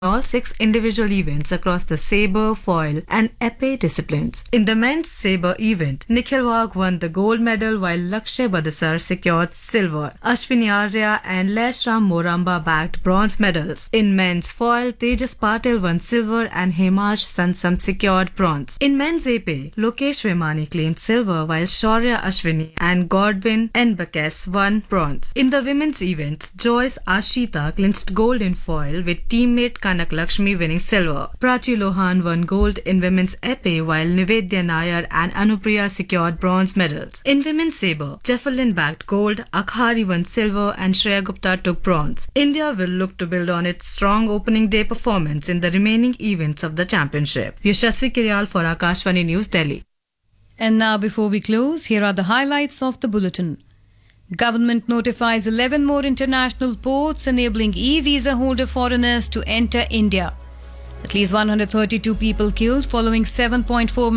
all 6 individual events across the sabre, foil, and épée disciplines. In the men's sabre event, Nikhil Wagh won the gold medal while Lakshay Badasar secured silver. Ashwini Arya and Leshram Moramba bagged bronze medals. In men's foil, Tejas Patil won silver and Hemash Sansam secured bronze. In men's épée, Lokesh Vemani claimed silver while Shaurya Ashwini and Godwin Nbakes won bronze. In the women's events, Joyce Ashita clinched gold in foil with teammate Kanak Lakshmi winning silver. Prachi Lohan won gold in women's épée while Nivedya Nair and Anupriya secured bronze medals. In women's sabre, Jeffalin bagged gold, Akhari won silver and Shreya Gupta took bronze. India will look to build on its strong opening day performance in the remaining events of the championship. Yashasvi Kiryal for Akashvani News, Delhi. And now, before we close, here are the highlights of the bulletin. Government notifies 11 more international ports enabling e-visa holder foreigners to enter India. At least 132 people killed following 7.4